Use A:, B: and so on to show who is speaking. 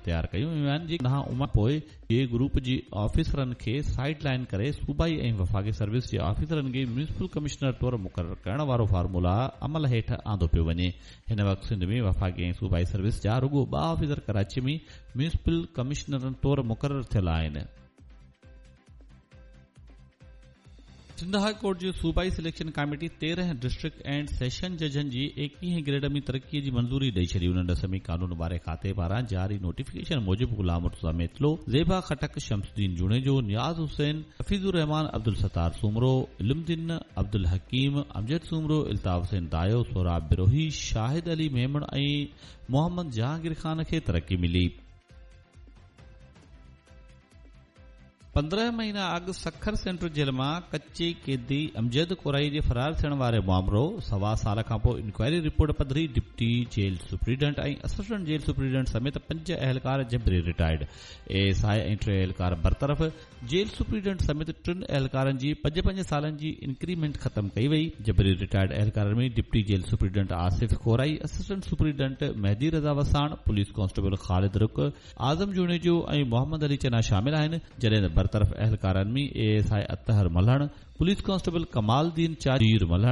A: तयार कयूं वियूं आहिनि जेका उमा पोइ जे ग्रुप जी ऑफिसरनि खे साइड लाइन करे सूबाई ऐं वफ़ाक़ी सर्विस जे ऑफिसरनि खे म्यूनिसिपल कमिश्नर तौरु मुक़रर करण वारो फार्मूला अमल हेठि आंदो पियो वञे। हिन वक़्तु सिंध में वफ़ाक़ी ऐं सूबाई सर्विस जा रुगो 2 ऑफिसर कराची में म्यूनिसिपल कमिश्नरनि तौरु मुक़रर थियल आहिनि। सिंध हाई कोर्ट जी सूबाई selection committee 13 district and session जजनि ji 21 grade में तरक्की जी मंज़ूरी ॾेई छॾी। उन रस्मी कानून बारे खाते पारां जारी नोटिफिकेशन मूजिब गुलाम मुर्तज़ा मेतलो, ज़ेबा खटक, शमसुद्दीन जुणेजो, नियाज़ हुसैन, हफीज़ुर रहमान, अब्दुल सत्तार सूमरो, इल्मुद्दीन अब्दुल हकीम, अमजद सूमरो, इल्ताफ़ हुसैन दायो, सोराब बिरोही, शाहिद अली मेमण ऐं मोहम्मद जहांगीर खान खे तरक्की मिली। 15 महीना अॻु सखर सेंट्रल जेल मां कच्चे कैदी अमजद कोराई जे फरार थियण वारे मामलो 1.25 साल खां पोइ inquiry report पधरी deputy jail superintendent ऐं असिस्टेंट जेल सुप्रीडेंट समेत 5 अहलकार जबरी रिटायर्ड। एएसआई ऐं 3 अहलकार बरतरफ़। जेल सुप्रीडेंट समेत 3 अहलकारनि जी 5 सालनि जी इंक्रीमेंट ख़त्म कई वई। जबरी रिटायर्ड अहलकारनि में deputy jail superintendent Asif Core i, assistant superintendent मेहदी रज़ा वसाण, पुलिस कांस्टेबल ख़ालिद रुक, आज़म जुणेजो ऐं मोहम्मद अली चना शामिल आहिनि। जॾहिं बरतरफ़ अहलकारनि में ASI Athar मल्हण, police constable Kamaluddin चाजीर मल्हण,